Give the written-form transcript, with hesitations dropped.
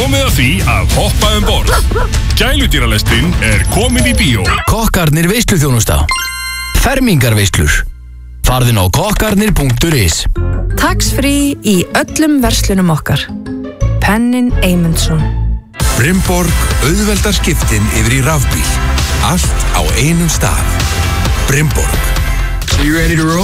komið að því að hoppa borð. Gæludýralestin komin í bíó. Kokkarnir veisluþjónusta. Fermingarveislur. Farðin á kokkarnir.is. Tax-free í öllum verslunum okkar. Pennin Eymundsson. Brimborg auðveldar skiptin yfir í rafbíl. Allt á einum stað. Brimborg. So you ready to roll?